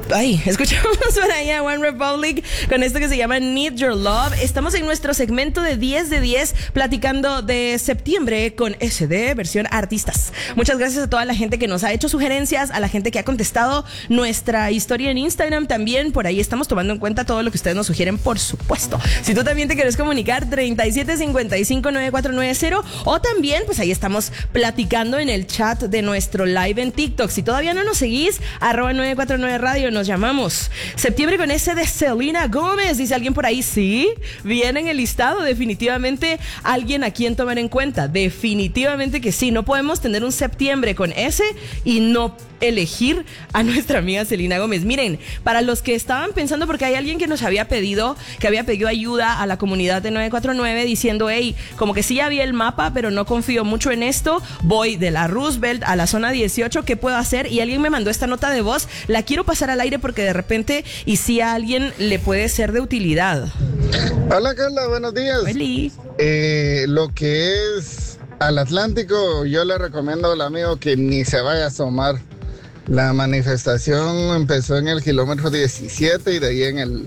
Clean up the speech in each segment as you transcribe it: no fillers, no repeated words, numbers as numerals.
Ay, escuchamos por ahí a One Republic con esto que se llama Need Your Love. Estamos en nuestro segmento de 10 de 10 platicando de septiembre con SD, versión artistas. Muchas gracias a toda la gente que nos ha hecho sugerencias, a la gente que ha contestado nuestra historia en Instagram también. Por ahí estamos tomando en cuenta todo lo que ustedes nos sugieren, por supuesto. Si tú también te quieres comunicar, 37559490, o también, pues ahí estamos platicando en el chat de nuestro live en TikTok. Si todavía no nos seguís, @949 Radio, nos llamamos. Septiembre con ese de Selena Gómez, dice alguien por ahí. Sí, viene en el listado, definitivamente alguien a quien tomar en cuenta. Definitivamente que sí, no podemos tener un septiembre con ese y no elegir a nuestra amiga Selena Gómez. Miren, para los que estaban pensando, porque hay alguien que nos había pedido ayuda a la comunidad de 949 diciendo, hey, como que sí ya vi el mapa, pero no confío mucho en esto, voy de la Roosevelt a la zona 18, ¿qué puedo hacer? Y alguien me mandó esta nota de voz, la quiero pasar al aire porque de repente, y si a alguien le puede ser de utilidad. Hola Carla, buenos días. Feliz. Lo que es al Atlántico, yo le recomiendo al amigo que ni se vaya a asomar. La manifestación empezó en el kilómetro 17 y de ahí en el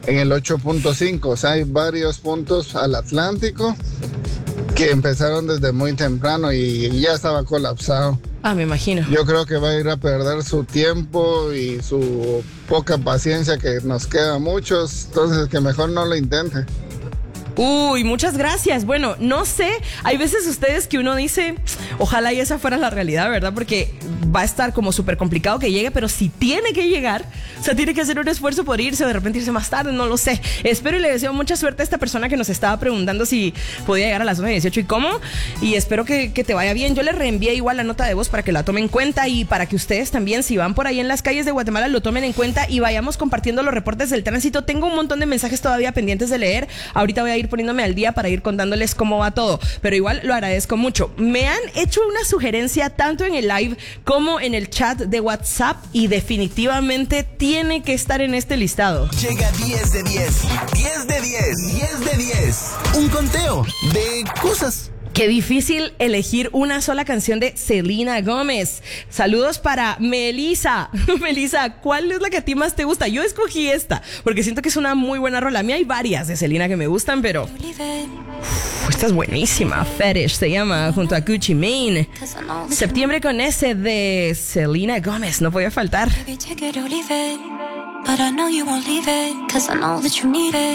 8.5. O sea, hay varios puntos al Atlántico que empezaron desde muy temprano y ya estaba colapsado. Ah, me imagino. Yo creo que va a ir a perder su tiempo y su poca paciencia, que nos queda a muchos, entonces que mejor no lo intente. Uy, muchas gracias. Bueno, no sé, hay veces ustedes que uno dice, ojalá y esa fuera la realidad, ¿verdad? Porque va a estar como súper complicado que llegue, pero si tiene que llegar, o sea, tiene que hacer un esfuerzo por irse o de repente irse más tarde, no lo sé. Espero y le deseo mucha suerte a esta persona que nos estaba preguntando si podía llegar a la zona 18 y cómo, y espero que te vaya bien. Yo le reenvié igual la nota de voz para que la tomen en cuenta y para que ustedes también, si van por ahí en las calles de Guatemala, lo tomen en cuenta y vayamos compartiendo los reportes del tránsito. Tengo un montón de mensajes todavía pendientes de leer. Ahorita voy a ir poniéndome al día para ir contándoles cómo va todo, pero igual lo agradezco mucho. Me han hecho una sugerencia tanto en el live como en el chat de WhatsApp y definitivamente tiene que estar en este listado. Llega 10 de 10, 10 de 10, 10 de 10. Un conteo de cosas. Qué difícil elegir una sola canción de Selena Gómez. Saludos para Melissa. Melissa, ¿cuál es la que a ti más te gusta? Yo escogí esta porque siento que es una muy buena rola. A mí hay varias de Selena que me gustan, pero esta es buenísima. Fetish se llama, junto a Gucci Mane. Septiembre con ese de Selena Gómez. No podía faltar.